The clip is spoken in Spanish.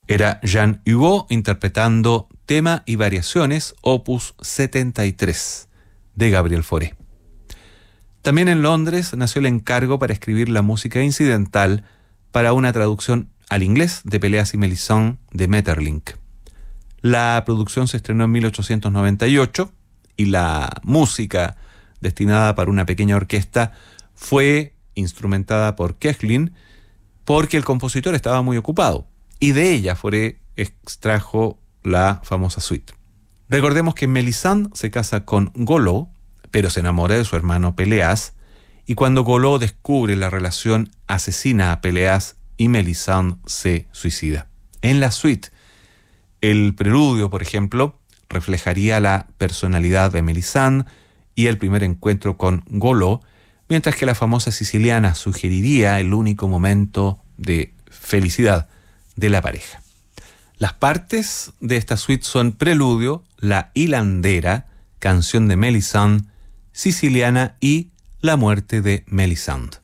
Era Jean Hugo interpretando Tema y Variaciones, opus 73, de Gabriel Fauré. También en Londres nació el encargo para escribir la música incidental para una traducción al inglés de Peleas y Melisande de Maeterlinck. La producción se estrenó en 1898 y la música destinada para una pequeña orquesta fue instrumentada por Koechlin porque el compositor estaba muy ocupado, y de ella Fauré extrajo la famosa suite. Recordemos que Melisande se casa con Golo, pero se enamora de su hermano Peleas, y cuando Golo descubre la relación asesina a Peleas y Melisande se suicida. En la suite, el preludio, por ejemplo, reflejaría la personalidad de Melisande y el primer encuentro con Golo, mientras que la famosa siciliana sugeriría el único momento de felicidad de la pareja. Las partes de esta suite son Preludio, La Hilandera, Canción de Melisande, Siciliana y La muerte de Melisande.